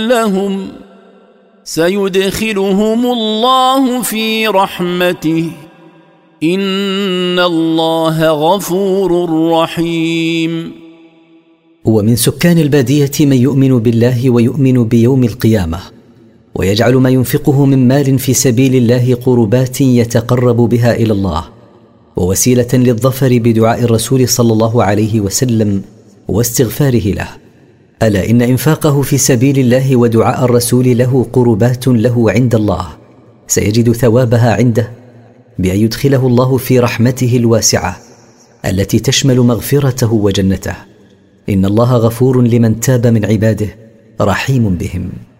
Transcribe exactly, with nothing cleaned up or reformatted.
لهم سيدخلهم الله في رحمته إن الله غفور رحيم. ومن سكان البادية من يؤمن بالله ويؤمن بيوم القيامة ويجعل ما ينفقه من مال في سبيل الله قربات يتقرب بها إلى الله ووسيلة للظفر بدعاء الرسول صلى الله عليه وسلم واستغفاره له. ألا إن إنفاقه في سبيل الله ودعاء الرسول له قربات له عند الله سيجد ثوابها عنده بأن يدخله الله في رحمته الواسعة التي تشمل مغفرته وجنته. إن الله غفور لمن تاب من عباده رحيم بهم.